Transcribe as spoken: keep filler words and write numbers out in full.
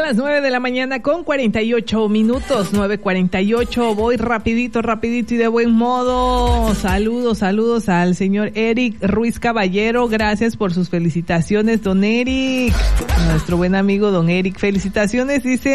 las nueve de la mañana con cuarenta y ocho minutos, nueve cuarenta y ocho. Voy rapidito, rapidito y de buen modo. Saludos, saludos al señor Eric Ruiz Caballero. Gracias por sus felicitaciones, don Eric. Nuestro buen amigo don Eric. Felicitaciones, dice